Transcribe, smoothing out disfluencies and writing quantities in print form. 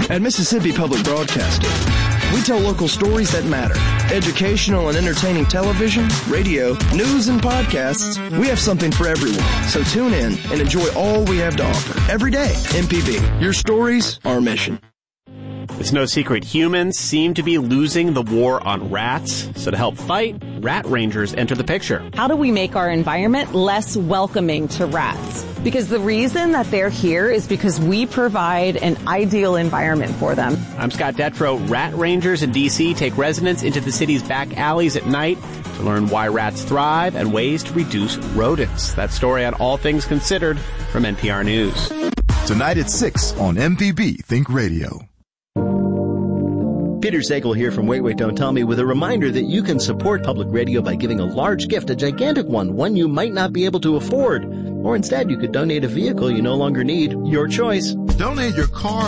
At Mississippi Public Broadcasting, we tell local stories that matter. Educational and entertaining television, radio, news, and podcasts. We have something for everyone. So tune in and enjoy all we have to offer. Every day, MPB. Your stories, our mission. It's no secret humans seem to be losing the war on rats. So to help fight, rat rangers enter the picture. How do we make our environment less welcoming to rats? Because the reason that they're here is because we provide an ideal environment for them. I'm Scott Detrow. Rat rangers in D.C. take residents into the city's back alleys at night to learn why rats thrive and ways to reduce rodents. That story on All Things Considered from NPR News. Tonight at 6 on MPB Think Radio. Peter Sagal here from Wait, Don't Tell Me with a reminder that you can support public radio by giving a large gift, a gigantic one you might not be able to afford. Or instead, you could donate a vehicle you no longer need. Your choice. Donate your car